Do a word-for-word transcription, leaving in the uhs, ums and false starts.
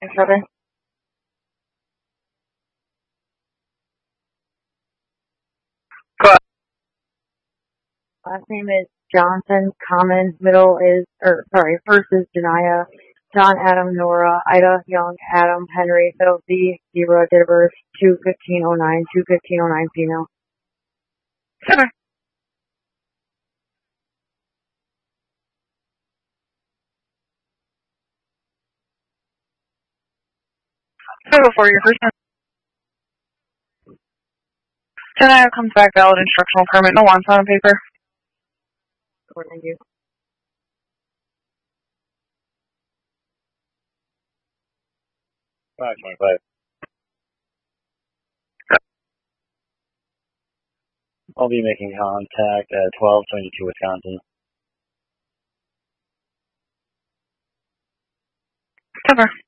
Southern. Go ahead. Last name is Johnson. Common. Middle is, or sorry, first is Janaya. John, Adam, Nora, Ida, Young, Adam, Henry, middle Z, zero, date of birth, two fifteen oh nine, two fifteen oh nine, female. Center. Total for your first time. Janaya comes back valid instructional permit, no wants on paper. Thank you. five twenty-five. I'll be making contact at twelve twenty-two Wisconsin. Cover.